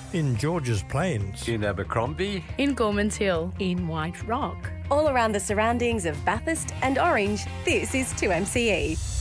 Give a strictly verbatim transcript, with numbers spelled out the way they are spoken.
In Georges Plains. In Abercrombie. In Gormans Hill. In White Rock. All around the surroundings of Bathurst and Orange, this is two M C E.